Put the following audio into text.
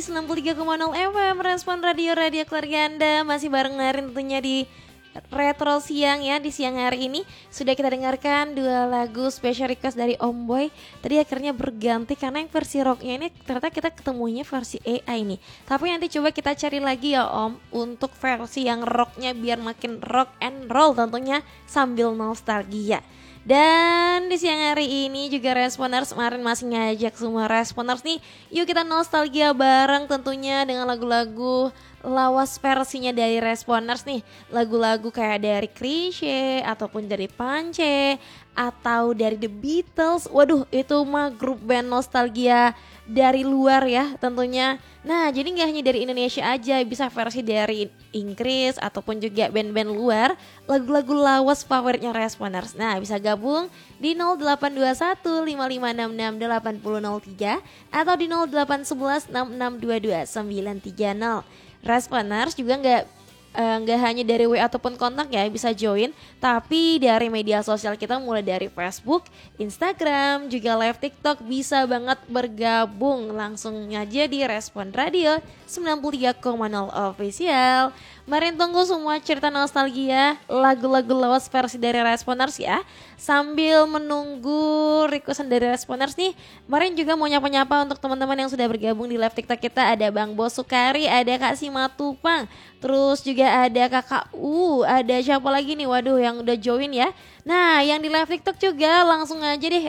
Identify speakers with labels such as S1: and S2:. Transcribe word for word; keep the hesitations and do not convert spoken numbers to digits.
S1: seratus enam puluh tiga koma nol F M Respon Radio-Radio Keluarga Anda. Masih bareng Narin tentunya di Retro Siang ya. Di siang hari ini sudah kita dengarkan dua lagu special request dari Om Boy. Tadi akhirnya berganti karena yang versi rocknya ini ternyata kita ketemunya versi A I nih. Tapi nanti coba kita cari lagi ya Om, untuk versi yang rocknya biar makin rock and roll tentunya sambil nostalgia. Dan di siang hari ini juga Responers kemarin masih ngajak semua Responers nih, yuk kita nostalgia bareng tentunya dengan lagu-lagu lawas versinya dari Responers nih. Lagu-lagu kayak dari Chrisye ataupun dari Pance atau dari The Beatles. Waduh, itu mah grup band nostalgia dari luar ya tentunya. Nah, jadi gak hanya dari Indonesia aja, bisa versi dari Inggris ataupun juga band-band luar. Lagu-lagu lawas favoritnya Responers. Nah, bisa gabung di nol delapan dua satu lima lima enam enam delapan nol nol tiga atau di nol delapan satu satu enam enam dua dua sembilan tiga nol. Responers juga gak nggak uh, hanya dari W A ataupun kontak ya bisa join, tapi dari media sosial kita mulai dari Facebook, Instagram, juga live TikTok bisa banget bergabung. Langsung aja di Respon Radio sembilan puluh tiga koma nol Official. Mari tunggu semua cerita nostalgia lagu-lagu lawas versi dari Responers ya. Sambil menunggu requestan dari Responers nih, kemarin juga mau nyapa-nyapa untuk teman-teman yang sudah bergabung di live TikTok kita. Ada Bang Bos Sukari, ada Kak Simatupang, terus juga ada Kakak U, ada siapa lagi nih? Waduh, yang udah join ya. Nah, yang di live TikTok juga langsung aja deh